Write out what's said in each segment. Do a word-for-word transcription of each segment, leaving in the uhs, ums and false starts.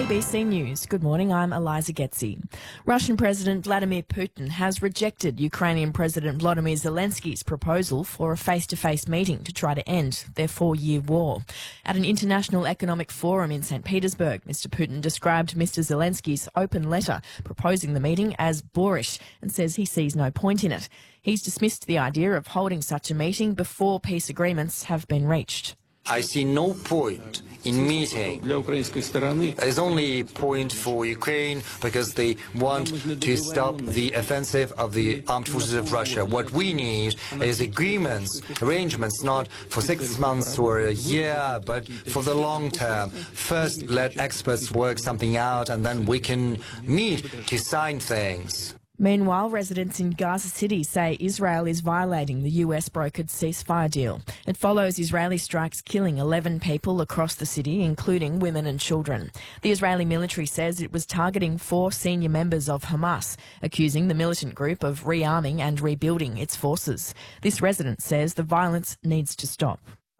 A B C News. Good morning, I'm Eliza Getzi. Russian President Vladimir Putin has rejected Ukrainian President Volodymyr Zelensky's proposal for a face-to-face meeting to try to end their four-year war. At an international economic forum in Saint Petersburg, Mister Putin described Mister Zelensky's open letter proposing the meeting as boorish and says he sees no point in it. He's dismissed the idea of holding such a meeting before peace agreements have been reached. I see no point in meeting. There's only a point for Ukraine because they want to stop the offensive of the armed forces of Russia. What we need is agreements, arrangements, not for six months or a year, but for the long term. First, let experts work something out, and then we can meet to sign things. Meanwhile, residents in Gaza City say Israel is violating the U S brokered ceasefire deal. It follows Israeli strikes killing eleven people across the city, including women and children. The Israeli military says it was targeting four senior members of Hamas, accusing the militant group of rearming and rebuilding its forces. This resident says the violence needs to stop.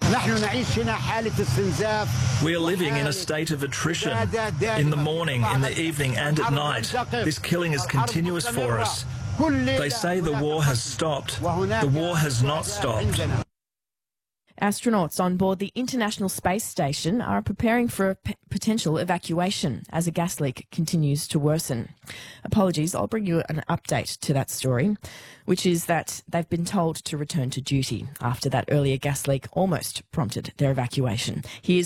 We are living in a state of attrition, in the morning, in the evening and at night. This killing is continuous for us. They say the war has stopped. The war has not stopped. Astronauts on board the International Space Station are preparing for a p- potential evacuation as a gas leak continues to worsen. Apologies, I'll bring you an update to that story, which is that they've been told to return to duty after that earlier gas leak almost prompted their evacuation. Here's